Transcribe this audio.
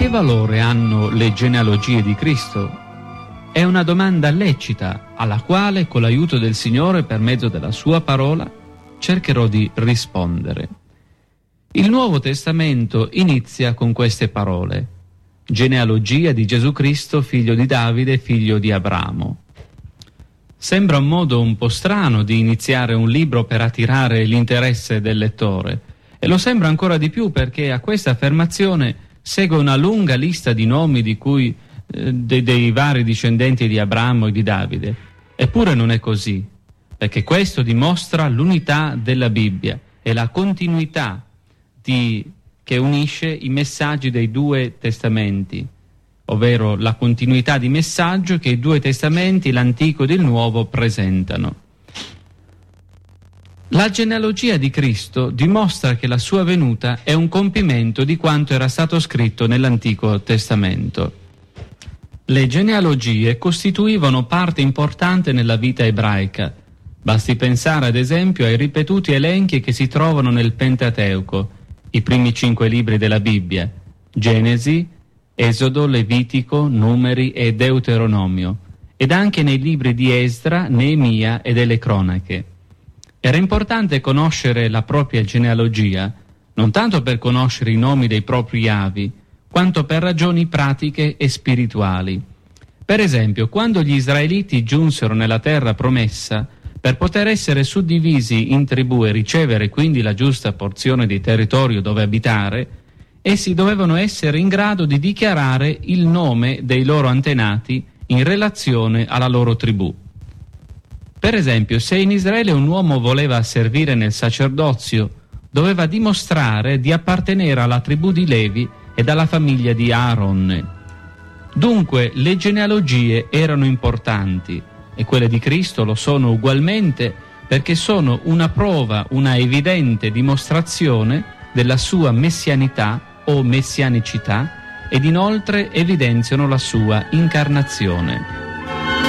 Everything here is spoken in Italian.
Che valore hanno le genealogie di Cristo? È una domanda lecita alla quale, con l'aiuto del Signore per mezzo della sua parola, cercherò di rispondere. Il Nuovo Testamento inizia con queste parole: genealogia di Gesù Cristo, figlio di Davide, figlio di Abramo. Sembra un modo un po' strano di iniziare un libro per attirare l'interesse del lettore, e lo sembra ancora di più perché a questa affermazione segue una lunga lista di nomi dei vari discendenti di Abramo e di Davide. Eppure non è così, perché questo dimostra l'unità della Bibbia e la continuità che unisce i messaggi dei due testamenti, ovvero la continuità di messaggio che i due testamenti, l'Antico ed il Nuovo, presentano. La genealogia di Cristo dimostra che la sua venuta è un compimento di quanto era stato scritto nell'Antico Testamento. Le genealogie costituivano parte importante nella vita ebraica. Basti pensare ad esempio ai ripetuti elenchi che si trovano nel Pentateuco, i primi 5 libri della Bibbia: Genesi, Esodo, Levitico, Numeri e Deuteronomio, ed anche nei libri di Esdra, Neemia e delle Cronache. Era importante conoscere la propria genealogia, non tanto per conoscere i nomi dei propri avi, quanto per ragioni pratiche e spirituali. Per esempio, quando gli israeliti giunsero nella terra promessa, per poter essere suddivisi in tribù e ricevere quindi la giusta porzione di territorio dove abitare, essi dovevano essere in grado di dichiarare il nome dei loro antenati in relazione alla loro tribù. Per esempio, se in Israele un uomo voleva servire nel sacerdozio, doveva dimostrare di appartenere alla tribù di Levi e alla famiglia di Aaron. Dunque le genealogie erano importanti, e quelle di Cristo lo sono ugualmente, perché sono una prova, una evidente dimostrazione della sua messianità o messianicità, ed inoltre evidenziano la sua incarnazione.